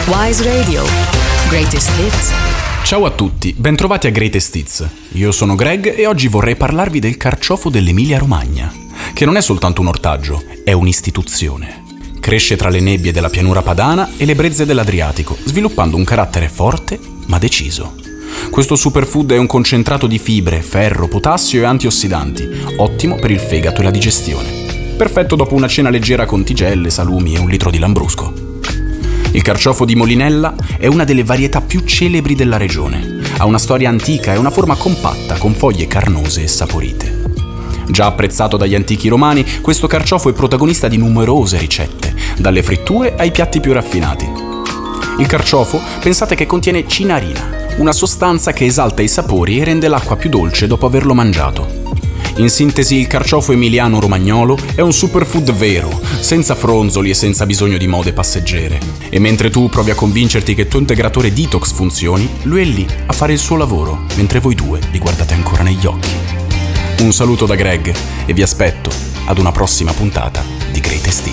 Wise Radio. Greatest Hits. Ciao a tutti, bentrovati a Greatest Hits. Io sono Greg e oggi vorrei parlarvi del carciofo dell'Emilia Romagna, che non è soltanto un ortaggio, è un'istituzione. Cresce tra le nebbie della pianura padana e le brezze dell'Adriatico, sviluppando un carattere forte ma deciso. Questo superfood è un concentrato di fibre, ferro, potassio e antiossidanti, ottimo per il fegato e la digestione. Perfetto dopo una cena leggera con tigelle, salumi e un litro di lambrusco. Il carciofo di Molinella è una delle varietà più celebri della regione. Ha una storia antica e una forma compatta, con foglie carnose e saporite. Già apprezzato dagli antichi romani, questo carciofo è protagonista di numerose ricette, dalle fritture ai piatti più raffinati. Il carciofo, pensate che contiene cinarina, una sostanza che esalta i sapori e rende l'acqua più dolce dopo averlo mangiato. In sintesi, il carciofo emiliano-romagnolo è un superfood vero, senza fronzoli e senza bisogno di mode passeggere. E mentre tu provi a convincerti che il tuo integratore detox funzioni, lui è lì a fare il suo lavoro, mentre voi due li guardate ancora negli occhi. Un saluto da Greg e vi aspetto ad una prossima puntata di Greatest Hits.